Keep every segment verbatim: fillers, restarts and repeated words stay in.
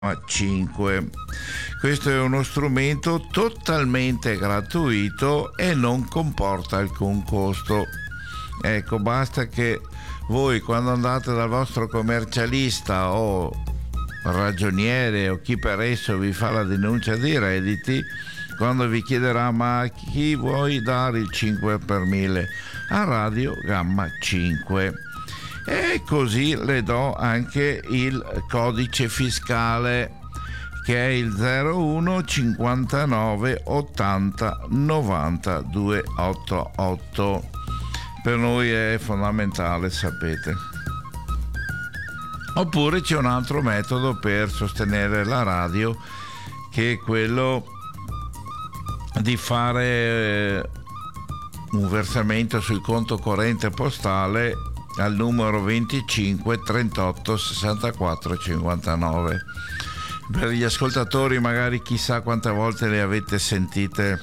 cinque. Questo è uno strumento totalmente gratuito e non comporta alcun costo. Ecco, basta che voi, quando andate dal vostro commercialista o ragioniere o chi per esso vi fa la denuncia dei redditi, quando vi chiederà ma chi vuoi dare il cinque per mille, a Radio Gamma cinque, e così le do anche il codice fiscale, che è il zero uno cinquantanove ottanta novanta duecentottantotto. Per noi è fondamentale, sapete. Oppure c'è un altro metodo per sostenere la radio, che è quello di fare un versamento sul conto corrente postale al numero venticinque trentotto sessantaquattro cinquantanove. Per gli ascoltatori, magari chissà quante volte le avete sentite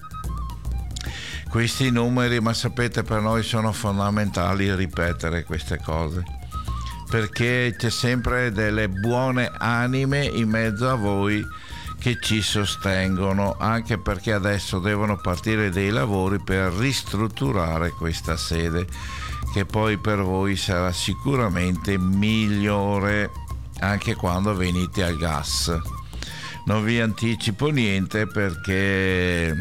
questi numeri, ma sapete, per noi sono fondamentali ripetere queste cose, perché c'è sempre delle buone anime in mezzo a voi che ci sostengono, anche perché adesso devono partire dei lavori per ristrutturare questa sede, che poi per voi sarà sicuramente migliore anche quando venite al gas. Non vi anticipo niente perché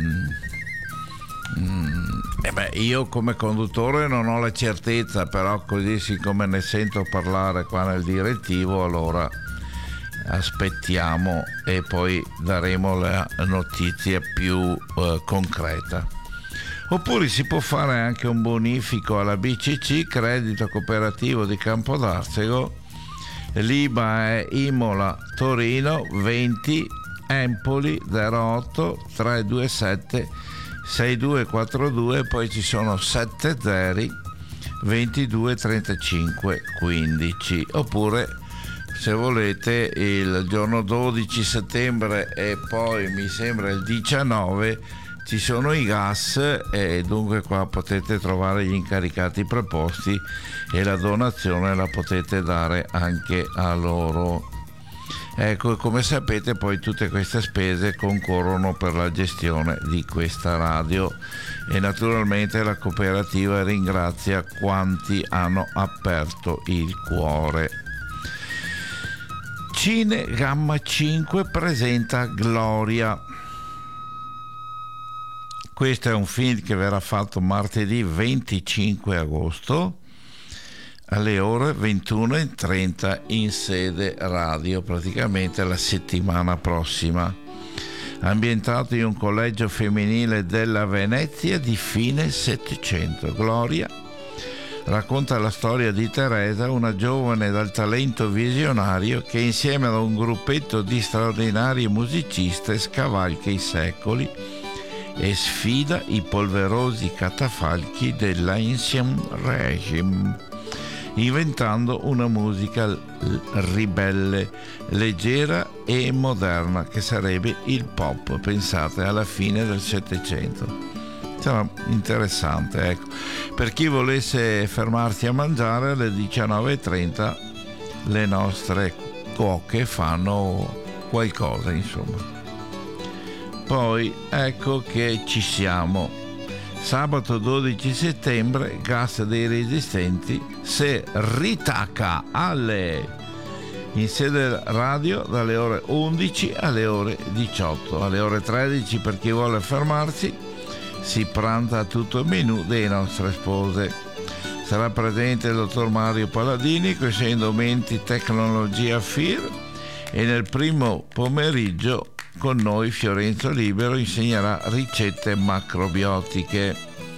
mm, eh beh, io come conduttore non ho la certezza, però così siccome ne sento parlare qua nel direttivo, allora aspettiamo e poi daremo la notizia più eh, concreta. Oppure si può fare anche un bonifico alla B C C, Credito Cooperativo di Campodarsego. L'I B A è Imola Torino venti Empoli zero otto tre due sette sei due quattro due, poi ci sono sette zeri ventidue trentacinque quindici. Oppure, se volete, il giorno dodici settembre e poi mi sembra il diciannove ci sono i gas, e dunque qua potete trovare gli incaricati preposti e la donazione la potete dare anche a loro. Ecco, come sapete, poi tutte queste spese concorrono per la gestione di questa radio, e naturalmente la cooperativa ringrazia quanti hanno aperto il cuore. Cine Gamma cinque presenta Gloria. Questo è un film che verrà fatto martedì venticinque agosto alle ore ventuno e trenta in sede radio, praticamente la settimana prossima. Ambientato in un collegio femminile della Venezia di fine Settecento, Gloria racconta la storia di Teresa, una giovane dal talento visionario che insieme ad un gruppetto di straordinarie musiciste scavalca i secoli e sfida i polverosi catafalchi dell'Ancien Régime, inventando una musica ribelle, leggera e moderna, che sarebbe il pop, pensate, alla fine del Settecento. Sarà interessante, ecco. Per chi volesse fermarsi a mangiare, alle diciannove e trenta le nostre cuoche fanno qualcosa, insomma. Poi ecco che ci siamo. Sabato dodici settembre, Gas dei Resistenti se ritacca alle in sede radio dalle ore undici alle ore diciotto. Alle ore tredici, per chi vuole fermarsi, si pranza tutto il menù delle nostre spose. Sarà presente il dottor Mario Palladini con i suoi indumenti tecnologia F I R, e nel primo pomeriggio con noi Fiorenzo Libero insegnerà ricette macrobiotiche,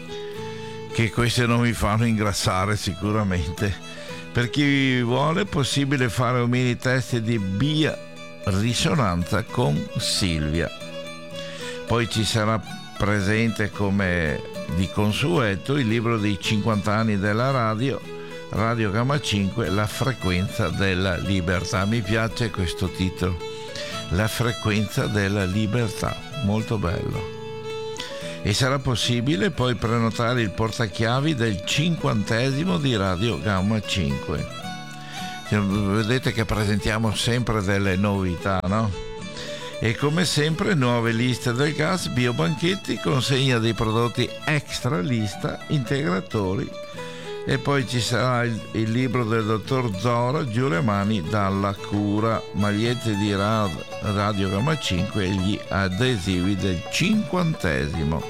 che queste non mi fanno ingrassare sicuramente. Per chi vuole è possibile fare un mini test di biorisonanza con Silvia. Poi ci sarà presente, come di consueto, il libro dei cinquanta anni della radio, Radio Gamma cinque, La frequenza della libertà. Mi piace questo titolo, La frequenza della libertà, molto bello. E sarà possibile poi prenotare il portachiavi del cinquantesimo di Radio Gamma cinque. vedete che presentiamo sempre delle novità, no? E come sempre nuove liste del gas, biobanchetti, consegna dei prodotti extra lista, integratori, e poi ci sarà il, il libro del dottor Zora, Giù le mani dalla cura, magliette di Radio Gamma cinque e gli adesivi del cinquantesimo.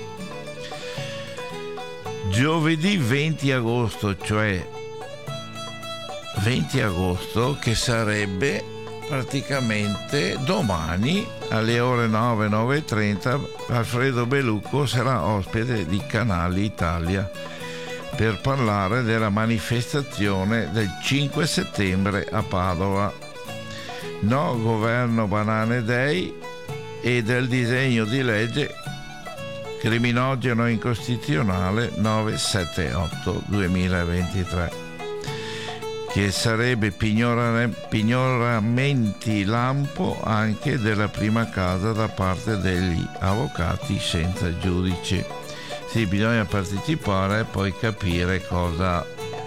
Giovedì venti agosto, cioè venti agosto, che sarebbe praticamente domani alle ore nove, nove e trenta, Alfredo Belucco sarà ospite di Canale Italia per parlare della manifestazione del cinque settembre a Padova. No governo Banane Day e del disegno di legge criminogeno incostituzionale nove sette otto duemilaventitré, che sarebbe pignoramenti lampo anche della prima casa da parte degli avvocati senza giudice. Sì, bisogna partecipare e poi capire cosa,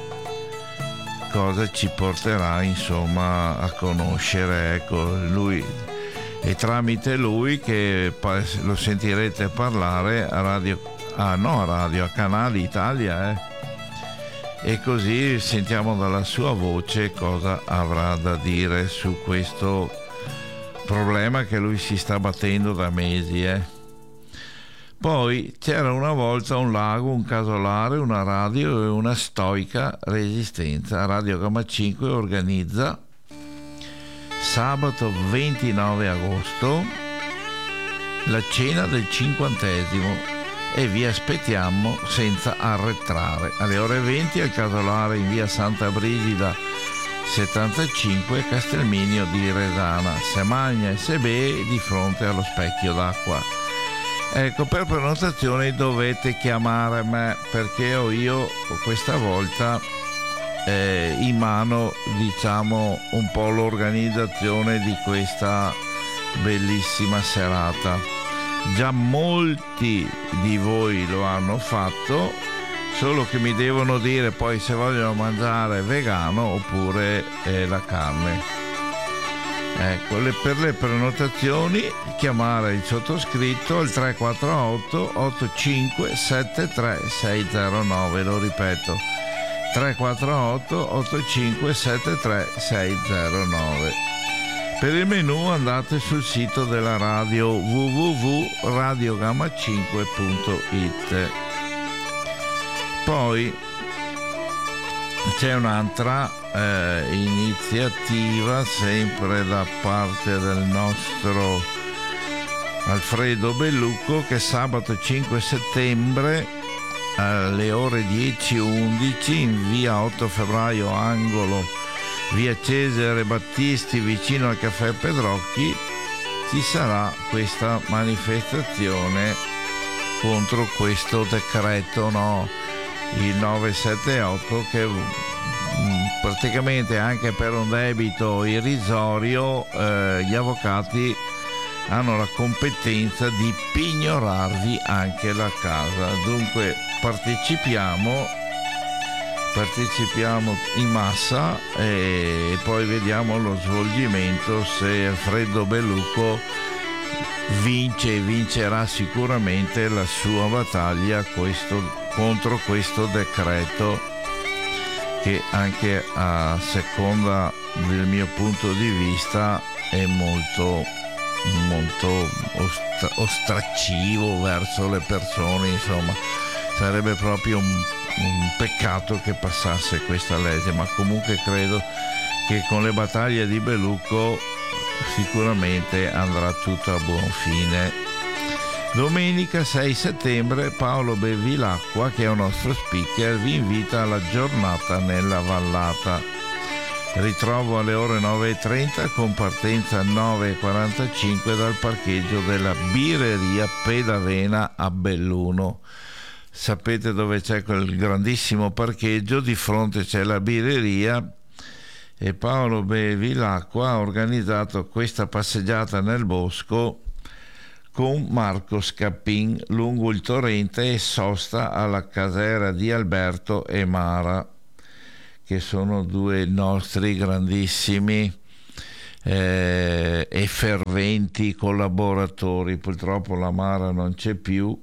cosa ci porterà, insomma, a conoscere, ecco, lui. E tramite lui, che lo sentirete parlare a radio, ah no a radio, a Canale Italia, eh. E così sentiamo dalla sua voce cosa avrà da dire su questo problema che lui si sta battendo da mesi, eh. Poi c'era una volta un lago, un casolare, una radio e una stoica resistenza. Radio Gamma cinque organizza sabato ventinove agosto la cena del cinquantesimo e vi aspettiamo senza arretrare. Alle ore venti al casolare in via Santa Brigida settantacinque, Castelminio di Resana. Se magna e se beve di fronte allo specchio d'acqua. Ecco, per prenotazioni dovete chiamare me, perché ho io questa volta eh, in mano, diciamo, un po' l'organizzazione di questa bellissima serata. Già molti di voi lo hanno fatto, solo che mi devono dire poi se vogliono mangiare vegano oppure eh, la carne. Ecco, le, per le prenotazioni chiamare il sottoscritto al tre quattro otto otto cinque sette tre sei zero nove, lo ripeto, tre quattro otto otto cinque sette tre sei zero nove. Per il menù andate sul sito della radio w w w punto radio gamma cinque punto i t. Poi c'è un'altra eh, iniziativa sempre da parte del nostro Alfredo Bellucco, che sabato cinque settembre alle ore dieci e undici in via otto febbraio angolo via Cesare Battisti vicino al caffè Pedrocchi ci sarà questa manifestazione contro questo decreto, no? Il nove sette otto, che mh, praticamente anche per un debito irrisorio eh, gli avvocati hanno la competenza di pignorarvi anche la casa. Dunque partecipiamo partecipiamo in massa e poi vediamo lo svolgimento, se Alfredo Bellucco vince e vincerà sicuramente la sua battaglia questo, contro questo decreto, che anche a seconda del mio punto di vista è molto molto ostra- ostracivo verso le persone. Insomma, sarebbe proprio un, un peccato che passasse questa legge, ma comunque credo che con le battaglie di Bellucco sicuramente andrà tutto a buon fine. Domenica sei settembre Paolo Bevilacqua, che è un nostro speaker, vi invita alla giornata nella vallata. Ritrovo alle ore nove e trenta con partenza nove e quarantacinque dal parcheggio della birreria Pedavena a Belluno. Sapete dove c'è quel grandissimo parcheggio? Di fronte c'è la birreria, e Paolo Bevilacqua ha organizzato questa passeggiata nel bosco con Marco Scappin lungo il torrente e sosta alla casera di Alberto e Mara, che sono due nostri grandissimi eh, e ferventi collaboratori. Purtroppo la Mara non c'è più,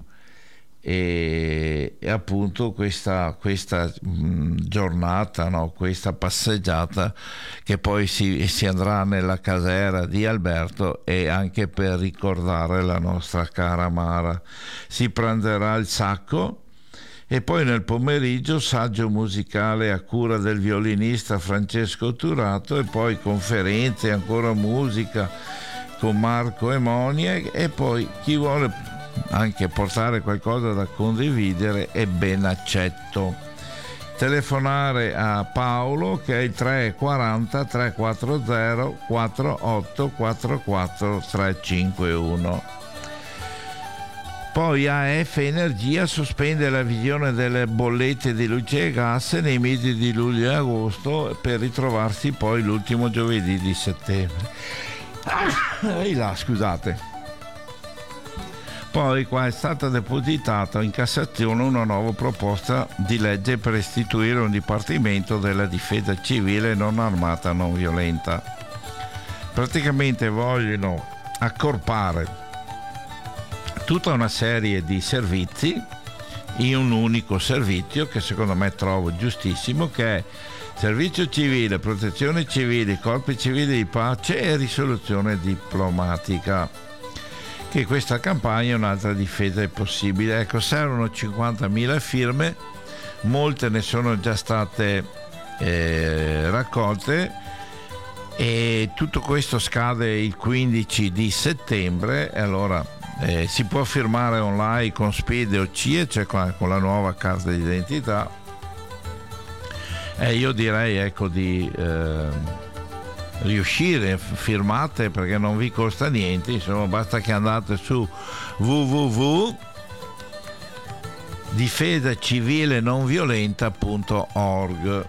e, e appunto questa, questa mh, giornata, no? Questa passeggiata che poi si, si andrà nella casera di Alberto, e anche per ricordare la nostra cara Mara si pranzerà il sacco, e poi nel pomeriggio saggio musicale a cura del violinista Francesco Turato, e poi conferenze, ancora musica con Marco e Monia, e poi chi vuole anche portare qualcosa da condividere è ben accetto. Telefonare a Paolo, che è il tre quaranta tre quattro quattro otto quattro quattro tre cinque uno. Poi A F Energia sospende la visione delle bollette di luce e gas nei mesi di luglio e agosto, per ritrovarsi poi l'ultimo giovedì di settembre. Ah, là, scusate. Poi qua è stata depositata in Cassazione una nuova proposta di legge per istituire un Dipartimento della Difesa Civile non armata non violenta. Praticamente vogliono accorpare tutta una serie di servizi in un unico servizio, che secondo me trovo giustissimo, che è Servizio Civile, Protezione Civile, Corpi Civili di Pace e Risoluzione Diplomatica. Che questa campagna è un'altra difesa è possibile. Ecco, servono cinquantamila firme, molte ne sono già state eh, raccolte, e tutto questo scade il quindici di settembre, e allora eh, si può firmare online con Speed o C I E, cioè con, con la nuova carta d'identità, e io direi ecco di eh, riuscire, firmate, perché non vi costa niente, insomma basta che andate su w w w punto difesa civile non violenta punto org,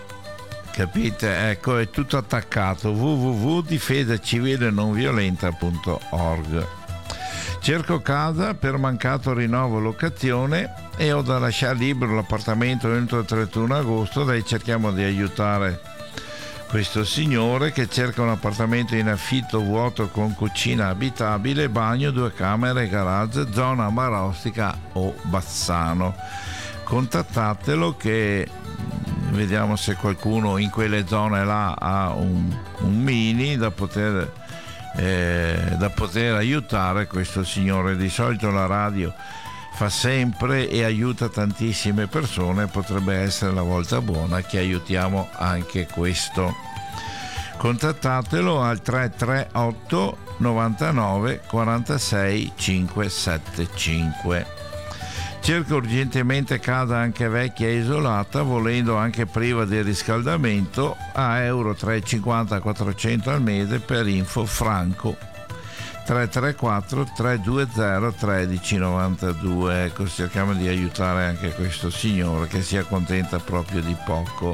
capite? Ecco, è tutto attaccato, w w w punto difesa civile non violenta punto org. Cerco casa per mancato rinnovo locazione e ho da lasciare libero l'appartamento entro il trentuno agosto. Dai, cerchiamo di aiutare questo signore che cerca un appartamento in affitto vuoto con cucina abitabile, bagno, due camere, garage, zona Marostica o Bassano. Contattatelo, che vediamo se qualcuno in quelle zone là ha un, un mini da poter, eh, da poter aiutare questo signore. Di solito la radio fa sempre e aiuta tantissime persone, potrebbe essere la volta buona che aiutiamo anche questo. Contattatelo al tre tre otto novantanove quarantasei cinquecentosettantacinque. Cerca urgentemente casa anche vecchia e isolata, volendo anche priva di riscaldamento, a euro tre e cinquanta quattrocento al mese. Per info Franco tre tre quattro tre due zero uno tre nove due. Ecco, cerchiamo di aiutare anche questo signore che si accontenta proprio di poco.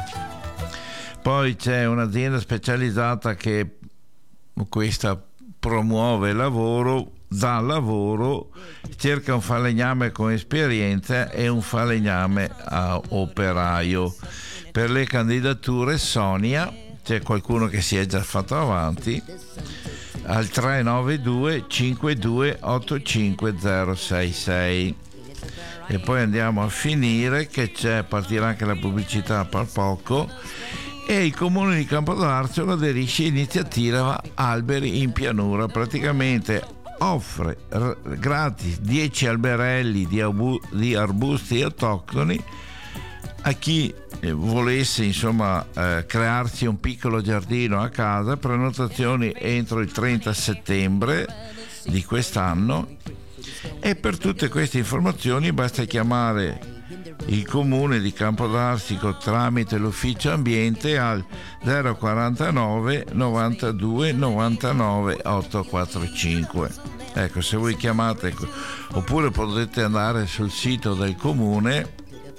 Poi c'è un'azienda specializzata che questa promuove lavoro, dà lavoro, cerca un falegname con esperienza e un falegname a operaio. Per le candidature Sonia, c'è qualcuno che si è già fatto avanti, al tre nove due cinque due otto cinque zero sei sei. E poi andiamo a finire che c'è, partirà anche la pubblicità per poco, e il comune di Campodarsolo aderisce all'iniziativa Alberi in Pianura. Praticamente offre r- gratis dieci alberelli di, abu- di arbusti autoctoni a chi eh, volesse insomma eh, crearsi un piccolo giardino a casa. Prenotazioni entro il trenta settembre di quest'anno, e per tutte queste informazioni basta chiamare il comune di Campodarsico tramite l'ufficio ambiente al zero quarantanove novantadue novantanove ottocentoquarantacinque. Ecco, se voi chiamate, oppure potete andare sul sito del comune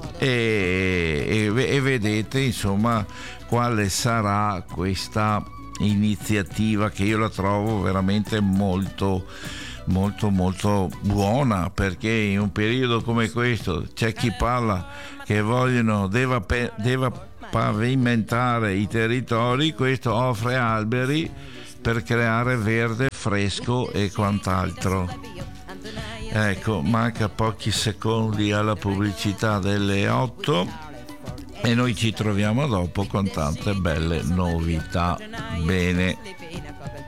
e, e, e vedete insomma quale sarà questa iniziativa, che io la trovo veramente molto molto molto buona, perché in un periodo come questo c'è chi parla che vogliono deva, deva pavimentare i territori, questo offre alberi per creare verde fresco e quant'altro. Ecco, manca pochi secondi alla pubblicità delle otto e noi ci troviamo dopo con tante belle novità. Bene.